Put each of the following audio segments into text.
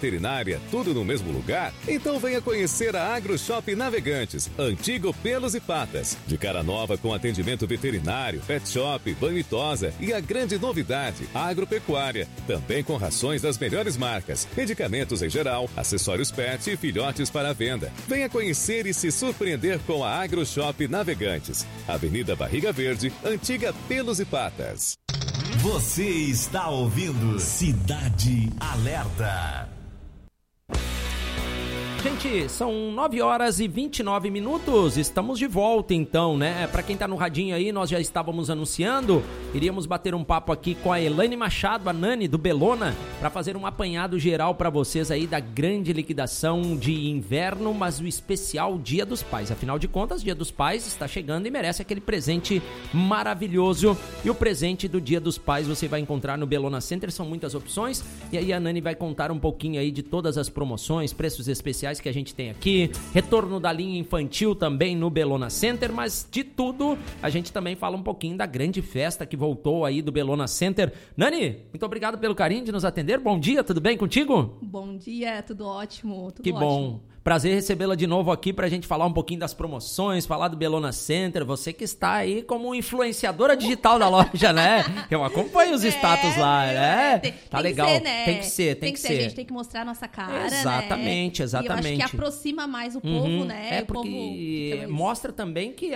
veterinária, tudo no mesmo lugar? Então venha conhecer a AgroShop Navegantes, antigo Pelos e Patas. De cara nova com atendimento veterinário, pet shop, banho e tosa e a grande novidade, agropecuária. Também com rações das melhores marcas, medicamentos em geral, acessórios pet e filhotes para venda. Venha conhecer e se surpreender com a AgroShop Navegantes. Avenida Barriga Verde, antiga Pelos e Patas. Você está ouvindo Cidade Alerta. Gente, são 9 horas e 29 minutos, estamos de volta então, né? Pra quem tá no radinho aí, nós já estávamos anunciando, iríamos bater um papo aqui com a Elaine Machado, a Nani do Belona, pra fazer um apanhado geral pra vocês aí da grande liquidação de inverno, mas o especial Dia dos Pais. Afinal de contas, Dia dos Pais está chegando e merece aquele presente maravilhoso. E o presente do Dia dos Pais você vai encontrar no Belona Center, são muitas opções. E aí a Nani vai contar um pouquinho aí de todas as promoções, preços especiais que a gente tem aqui, retorno da linha infantil também no Belona Center, mas de tudo a gente também fala um pouquinho da grande festa que voltou aí do Belona Center. Nani, muito obrigado pelo carinho de nos atender, bom dia, tudo bem contigo? Bom dia, tudo ótimo, tudo que ótimo. Bom. Prazer recebê-la de novo aqui pra gente falar um pouquinho das promoções, falar do Belona Center, você que está aí como influenciadora digital da loja, né? Eu acompanho os status lá, né? Tá legal, ser, né? Tem que ser. A gente tem que mostrar a nossa cara, exatamente, né? exatamente. E eu acho que aproxima mais o povo, né? É, porque mostra também que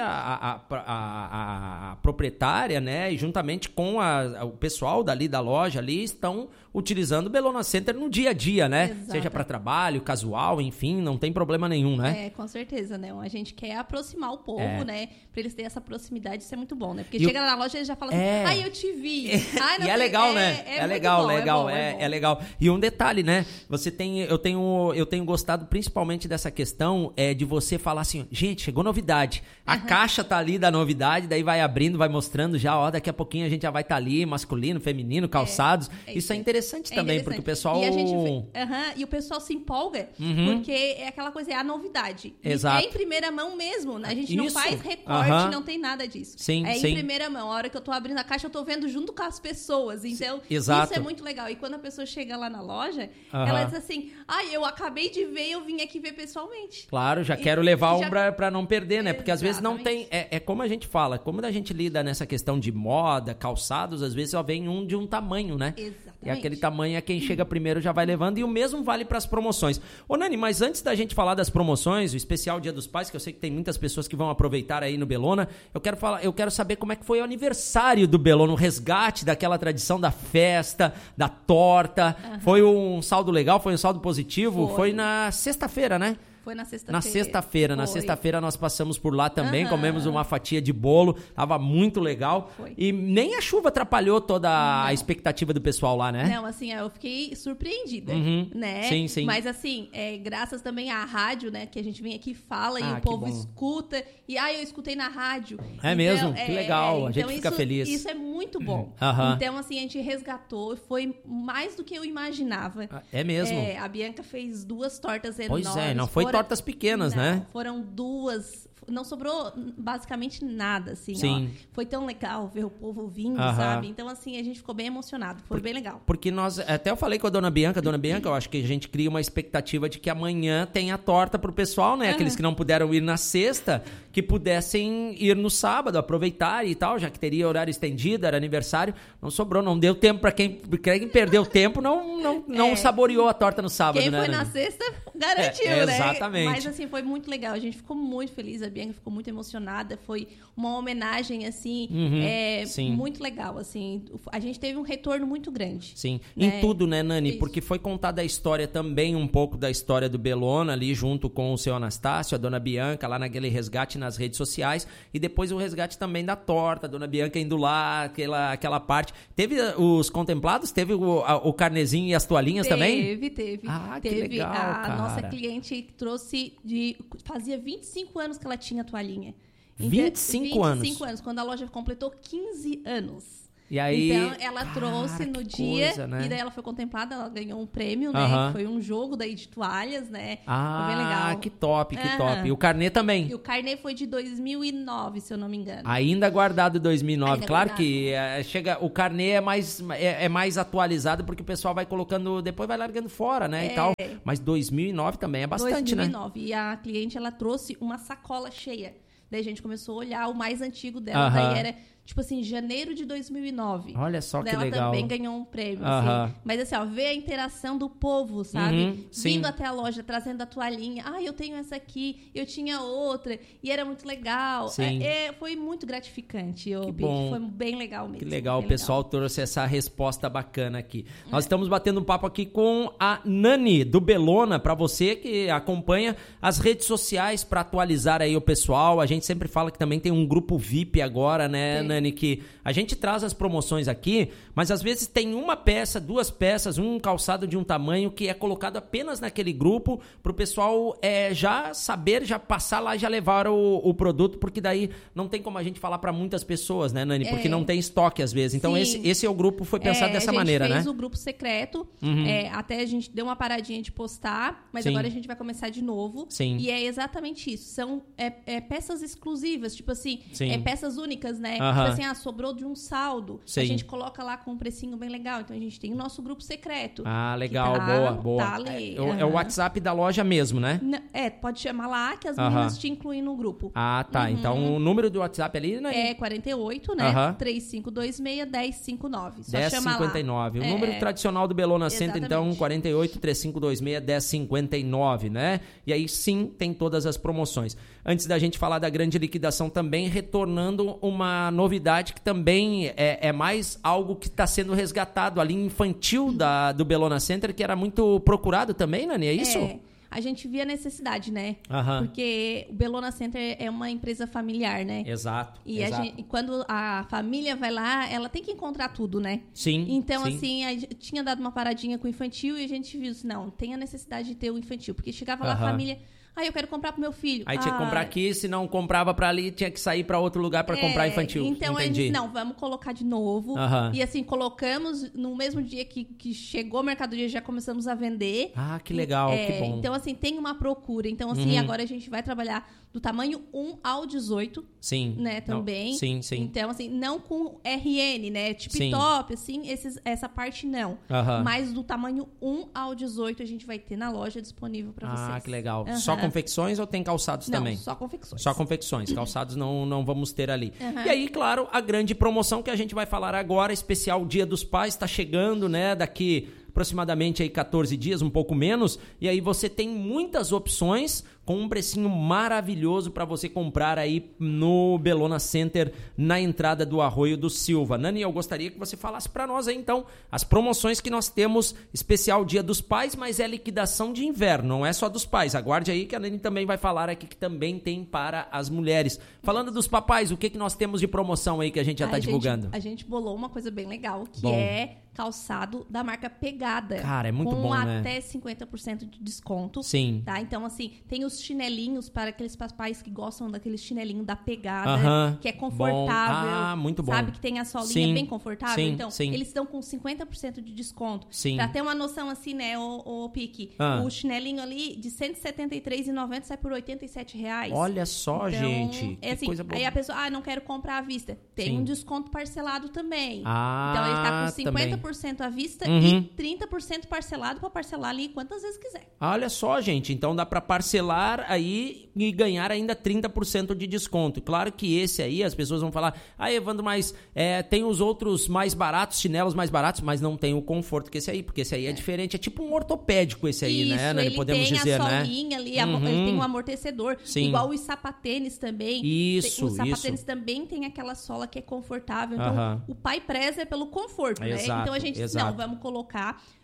a proprietária, né, e juntamente com o pessoal dali da loja ali, estão utilizando o Belona Center no dia a dia, né? Exato. Seja para trabalho, casual, enfim, não tem problema nenhum, né? É, com certeza, né? A gente quer aproximar o povo, né? Pra eles terem essa proximidade, isso é muito bom, né? Porque chega lá na loja e eles já falam assim, eu te vi. E é legal, né? É legal. É legal. E um detalhe, né? Eu tenho gostado principalmente dessa questão de você falar assim, gente, chegou novidade. A caixa tá ali da novidade, daí vai abrindo, vai mostrando já, ó, daqui a pouquinho a gente já vai estar ali, masculino, feminino, calçados. Isso é interessante também, porque o pessoal... E o pessoal se empolga, porque é aquela coisa, é a novidade. Exato. É em primeira mão mesmo, né? A gente não faz recorte, não tem nada disso. Sim, em primeira mão. A hora que eu tô abrindo a caixa, eu tô vendo junto com as pessoas. Então, isso é muito legal. E quando a pessoa chega lá na loja, ela diz assim, eu acabei de ver, eu vim aqui ver pessoalmente. Claro, já quero levar um pra não perder, né? Porque às vezes não tem... É como a gente fala, como a gente lida nessa questão de moda, calçados, às vezes só vem um de um tamanho, né? Exatamente. E aquele tamanho é quem chega primeiro já vai levando, e o mesmo vale para as promoções. Ô Nani, mas antes da gente falar das promoções, o especial Dia dos Pais, que eu sei que tem muitas pessoas que vão aproveitar aí no Belona, eu quero saber como é que foi o aniversário do Belona, o resgate daquela tradição da festa, da torta. Foi um saldo legal, foi um saldo positivo? Foi na sexta-feira, né? Foi na sexta-feira. Na sexta-feira nós passamos por lá também, comemos uma fatia de bolo, tava muito legal. Foi. E nem a chuva atrapalhou toda a expectativa do pessoal lá, né? Não, assim, eu fiquei surpreendida, né? Sim. Mas assim, graças também à rádio, né, que a gente vem aqui e fala e o povo escuta. E eu escutei na rádio. É então, mesmo? Que legal, a gente fica feliz. Isso é muito bom. Então, assim, a gente resgatou, foi mais do que eu imaginava. É mesmo? A Bianca fez 2 tortas enormes. Pois é, não foi tortas pequenas, né? Foram 2, não sobrou basicamente nada, assim, Sim. Foi tão legal ver o povo vindo, sabe? Então, assim, a gente ficou bem emocionado, foi bem legal. Porque até eu falei com a Dona Bianca, eu acho que a gente cria uma expectativa de que amanhã tenha torta pro pessoal, né? Aqueles que não puderam ir na sexta, que pudessem ir no sábado, aproveitar e tal, já que teria horário estendido, era aniversário, não sobrou, não deu tempo pra quem perdeu tempo, não saboreou a torta no sábado, quem né? Quem foi na sexta, garantiu, né? Exatamente. Mas, assim, foi muito legal, a gente ficou muito feliz, a Bianca ficou muito emocionada, foi uma homenagem, assim, muito legal, assim, a gente teve um retorno muito grande. Sim, né? Em tudo, né, Nani? Isso. Porque foi contada a história também, um pouco da história do Belona ali, junto com o seu Anastácio, a Dona Bianca, lá naquele resgate nas redes sociais, e depois o resgate também da torta, a Dona Bianca indo lá, aquela parte. Teve os contemplados? Teve o carnezinho e as toalhinhas também? Teve. Que legal, a nossa cliente trouxe fazia 25 anos que ela tinha a toalhinha. 25 anos? 25 anos, quando a loja completou 15 anos. E aí, então, ela trouxe no dia, coisa, né? E daí ela foi contemplada, ela ganhou um prêmio, né? Que foi um jogo daí de toalhas, né? Foi bem legal. Que top, que top. E o carnê também? E o carnê foi de 2009, se eu não me engano. Ainda guardado 2009. Ainda claro guardado. Que o carnê é mais atualizado, porque o pessoal vai colocando, depois vai largando fora, né? E tal. Mas 2009 também é bastante, 2009. Né? E a cliente, ela trouxe uma sacola cheia. Daí a gente começou a olhar o mais antigo dela, daí era... Tipo assim, janeiro de 2009. Olha só que legal. Ela também ganhou um prêmio, assim. Mas assim, ó, ver a interação do povo, sabe? Vindo até a loja, trazendo a toalhinha. Eu tenho essa aqui, eu tinha outra. E era muito legal. Foi muito gratificante. Foi bem legal mesmo. Que legal, o pessoal trouxe essa resposta bacana aqui. Nós estamos batendo um papo aqui com a Nani, do Bellona, para você que acompanha as redes sociais para atualizar aí o pessoal. A gente sempre fala que também tem um grupo VIP agora, né, Nani? Que a gente traz as promoções aqui, mas às vezes tem uma peça, duas peças, um calçado de um tamanho que é colocado apenas naquele grupo pro pessoal já saber, já passar lá e já levar o produto, porque daí não tem como a gente falar para muitas pessoas, né, Nani? Porque não tem estoque às vezes. Então esse é o grupo, foi pensado dessa maneira, né? A gente fez o grupo secreto, até a gente deu uma paradinha de postar, mas agora a gente vai começar de novo. Sim. E é exatamente isso. São peças exclusivas, tipo assim, peças únicas, né? Tipo assim, sobrou de um saldo. Sim. A gente coloca lá com um precinho bem legal. Então, a gente tem o nosso grupo secreto. Legal. Boa. Tá ali. É o WhatsApp da loja mesmo, né? Pode chamar lá que as meninas te incluem no grupo. Tá. Então, o número do WhatsApp ali, né? É 48, né? 3526-1059. Só 1059. O número tradicional do Bellona Center, então, 48-3526-1059, né? E aí, sim, tem todas as promoções. Antes da gente falar da grande liquidação também, retornando uma novidade que também é mais algo que está sendo resgatado ali, infantil do Bellona Center, que era muito procurado também, Nani, é isso? A gente via necessidade, né? Porque o Bellona Center é uma empresa familiar, né? Exato. E quando a família vai lá, ela tem que encontrar tudo, né? Sim. Então, assim, a gente tinha dado uma paradinha com o infantil e a gente viu assim, não, tem a necessidade de ter o infantil. Porque chegava lá a família... eu quero comprar pro meu filho. Aí tinha que comprar aqui, se não comprava pra ali, tinha que sair pra outro lugar pra comprar infantil. Então, a gente, vamos colocar de novo. E assim, colocamos no mesmo dia que chegou a mercadoria, já começamos a vender. Que legal, que bom. Então, assim, tem uma procura. Então, assim, agora a gente vai trabalhar do tamanho 1 ao 18. Sim. Né, também. Sim. Então, assim, não com RN, né? Tipo top, assim, essa parte não. Mas do tamanho 1 ao 18 a gente vai ter na loja disponível pra vocês. Que legal. Só confecções ou tem calçados também? Não, só confecções. Só confecções. Calçados não vamos ter ali. E aí, claro, a grande promoção que a gente vai falar agora, especial Dia dos Pais, está chegando, né? Daqui aproximadamente aí 14 dias, um pouco menos. E aí você tem muitas opções com um precinho maravilhoso para você comprar aí no Bellona Center, na entrada do Arroio do Silva. Nani, eu gostaria que você falasse para nós aí, então, as promoções que nós temos, especial Dia dos Pais, mas é liquidação de inverno, não é só dos pais. Aguarde aí que a Nani também vai falar aqui que também tem para as mulheres. Falando dos papais, o que nós temos de promoção aí que a gente já está divulgando? A gente bolou uma coisa bem legal, que é calçado da marca Pegada. Cara, é muito bom, né? Com até 50% de desconto. Sim. Tá? Então, assim, tem os chinelinhos para aqueles papais que gostam daquele chinelinho da Pegada, que é confortável. Muito bom. Sabe que tem a solinha bem confortável? Sim, então, eles estão com 50% de desconto. Sim. Pra ter uma noção assim, né, o Pique, o chinelinho ali de R$ 173,90 sai por R$ 87,00. Olha só, então, gente. É assim, coisa boa. aí a pessoa, não quero comprar à vista. Tem um desconto parcelado também. Então ele tá com 50% à vista e 30% parcelado para parcelar ali quantas vezes quiser. Olha só, gente. Então dá para parcelar aí e ganhar ainda 30% de desconto. Claro que esse aí, as pessoas vão falar, Evandro, mas tem os outros mais baratos, chinelos mais baratos, mas não tem o conforto que esse aí, porque esse aí é diferente. É tipo um ortopédico esse aí, né? Ele podemos tem dizer, a solinha ali, ele tem um amortecedor, igual os sapatênis também. Isso, os sapatênis também tem aquela sola que é confortável. Então, o pai preza pelo conforto, né? Então, a gente disse, vamos colocar.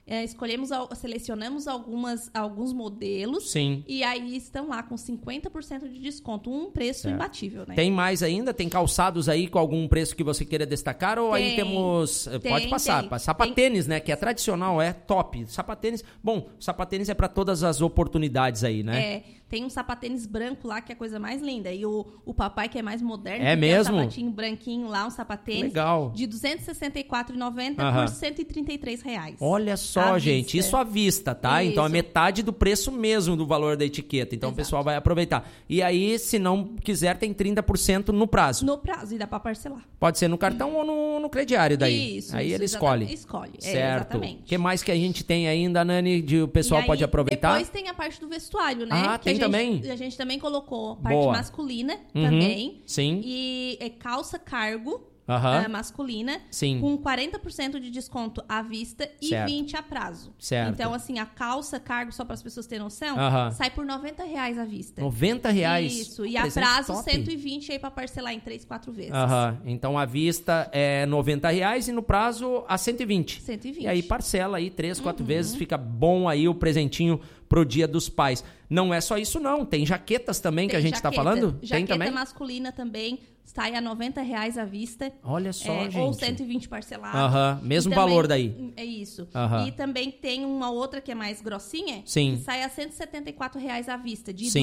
selecionamos alguns modelos. Sim. E aí estão lá com 50% de desconto. Um preço imbatível, né? Tem mais ainda? Tem calçados aí com algum preço que você queira destacar? Ou aí temos... Pode passar. Sapatênis, né? Que é tradicional, é top. Sapatênis... Bom, sapatênis é para todas as oportunidades aí, né? Tem um sapatênis branco lá, que é a coisa mais linda. E o papai, que é mais moderno... É mesmo? Tem um sapatinho branquinho lá, um sapatênis... Legal. De R$ 264,90 por R$ 133. Olha só, gente. Isso à vista, tá? Isso. Então é metade do preço mesmo do valor da etiqueta. Então o pessoal vai aproveitar. E aí, se não quiser, tem 30% no prazo. No prazo, e dá pra parcelar. Pode ser no cartão ou no crediário daí. Isso. Aí ele escolhe. Certo. Exatamente. O que mais que a gente tem ainda, Nani, o pessoal pode aproveitar? Depois tem a parte do vestuário, né? Ah, tem também? A gente também colocou parte masculina também. Sim. E calça cargo masculina. Sim. Com 40% de desconto à vista e 20% a prazo. Certo. Então, assim, a calça cargo, só para as pessoas terem noção, sai por R$ 90 à vista. R$90? Isso. E a prazo, top. 120 aí para parcelar em 3, 4 vezes. Então, a vista é R$90 e no prazo a 120. 120. E aí parcela aí 3, 4 vezes. Fica bom aí o presentinho pro Dia dos Pais. Não é só isso, não. Tem jaquetas também que a gente está falando? Tem também? Jaqueta masculina também sai a R$90 à vista. Olha só, gente. Ou 120 parcelado. Mesmo também, valor daí. É isso. E também tem uma outra que é mais grossinha. Sim. Que sai a R$174 à vista. De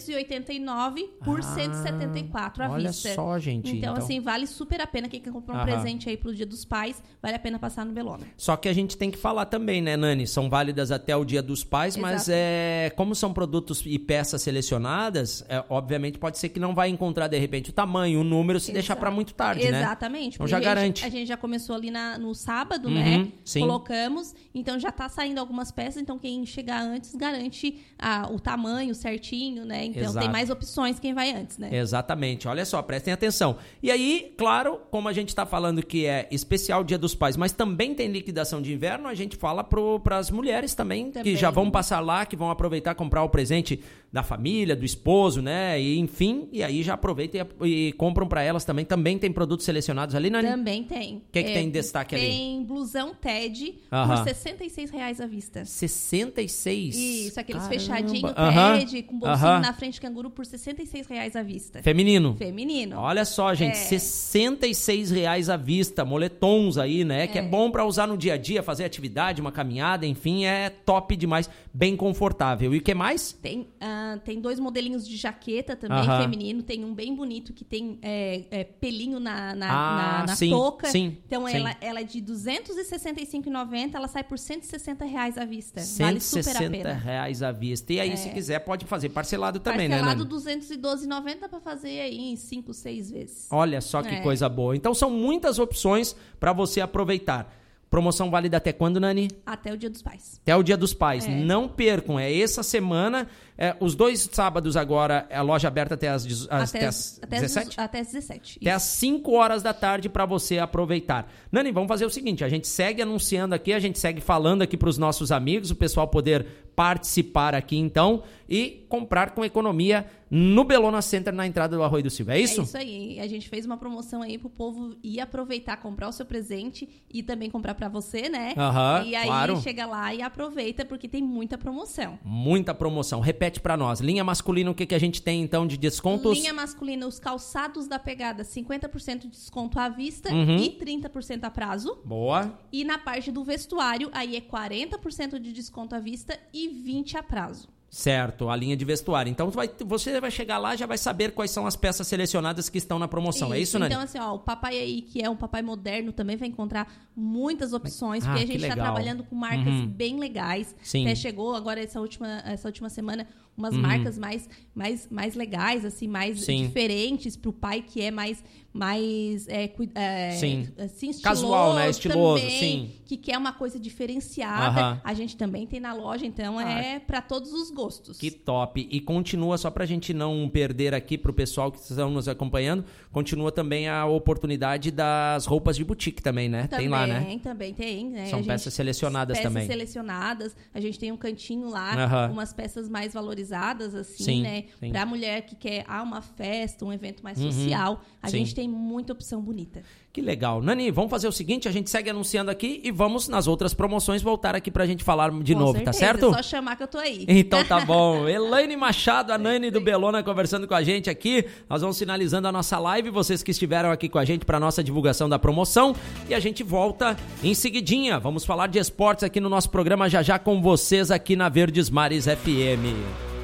289 por 174 à olha vista. Olha só, gente. Então, assim, vale super a pena. Quem quer comprar um presente aí pro Dia dos Pais, vale a pena passar no Bellona. Só que a gente tem que falar também, né, Nani? São válidas até o Dia dos Pais, mas como são produtos e peças selecionadas, obviamente pode ser que não vai encontrar, de repente, o tamanho, o número, se deixar para muito tarde, né? Exatamente. Então já garante. A gente já começou ali no sábado, né? Sim. Colocamos, então já tá saindo algumas peças, então quem chegar antes garante o tamanho certinho, né? Então tem mais opções quem vai antes, né? Exatamente. Olha só, prestem atenção. E aí, claro, como a gente tá falando que é especial Dia dos Pais, mas também tem liquidação de inverno, a gente fala para as mulheres também, que já vão passar lá, que vão aproveitar comprar o presente da família, do esposo, né? E enfim, e aí já aproveitam e compram para elas também. Também tem produtos selecionados ali, Nani? Também tem. O que tem em destaque ali? Tem blusão TED por R$66 à vista. 66? Isso, aqueles fechadinhos TED, com bolsinho na frente canguru por R$66 à vista. Feminino? Feminino. Olha só, gente, R$66 à vista, moletons aí, né? Que é bom para usar no dia a dia, fazer atividade, uma caminhada, enfim, é top demais, bem confortável. E o que mais? Tem 2 modelinhos de jaqueta também, feminino. Tem um bem bonito que tem pelinho na touca. Sim, então ela é de R$265,90, ela sai por R$160 à vista. Vale super a pena. R$160 à vista. E aí, se quiser, pode fazer parcelado também, né, Nani? Parcelado R$212,90 para fazer aí em 5, 6 vezes. Olha só que coisa boa. Então são muitas opções para você aproveitar. Promoção válida até quando, Nani? Até o Dia dos Pais. Até o Dia dos Pais. Não percam, é essa semana. Os 2 sábados agora, a loja aberta até às 17? Até às 17. Até às 5 horas da tarde para você aproveitar. Nani, vamos fazer o seguinte, a gente segue anunciando aqui, a gente segue falando aqui para os nossos amigos, o pessoal poder participar aqui então e comprar com economia no Bellona Center, na entrada do Arroio do Silva. É isso? É isso aí. A gente fez uma promoção aí pro povo ir aproveitar, comprar o seu presente e também comprar para você, né? E aí chega lá e aproveita, porque tem muita promoção. Muita promoção. Repete para nós. Linha masculina, o que a gente tem então de descontos? Linha masculina, os calçados da Pegada, 50% de desconto à vista e 30% a prazo. Boa. E na parte do vestuário, aí é 40% de desconto à vista e 20% a prazo. Certo, a linha de vestuário. Então você vai chegar lá e já vai saber quais são as peças selecionadas que estão na promoção. É isso, Nani? Então, assim, o papai aí, que é um papai moderno, também vai encontrar muitas opções, porque a gente está trabalhando com marcas bem legais. Sim. Até chegou agora essa última semana umas marcas mais legais, assim, mais diferentes para o pai que é mais assim, estiloso, casual, né? Estiloso, também, que quer uma coisa diferenciada. A gente também tem na loja, então é para todos os gostos. gostos. Que top. E continua, só pra gente não perder aqui pro pessoal que estão nos acompanhando, continua também a oportunidade das roupas de boutique também, né? Também, tem lá, né? Também tem, né? São peças selecionadas também. Peças selecionadas. A gente tem um cantinho lá, umas peças mais valorizadas, assim, né? Sim. Pra mulher que quer uma festa, um evento mais social. A gente tem muita opção bonita. Que legal. Nani, vamos fazer o seguinte, a gente segue anunciando aqui e vamos nas outras promoções voltar aqui pra gente falar de novo, certeza, tá certo? É só chamar que eu tô aí. Então tá bom. Elaine Machado, a Nani do Bellona conversando com a gente aqui. Nós vamos finalizando a nossa live, vocês que estiveram aqui com a gente pra nossa divulgação da promoção e a gente volta em seguidinha. Vamos falar de esportes aqui no nosso programa já com vocês aqui na Verdes Mares FM.